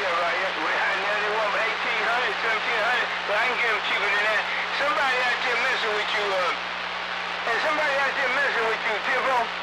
yeah, right, yeah. Well, now they want 1,800, 1,700, but I can get them cheaper than that. Somebody out there messing with you, and somebody out there messing with you, Timbo.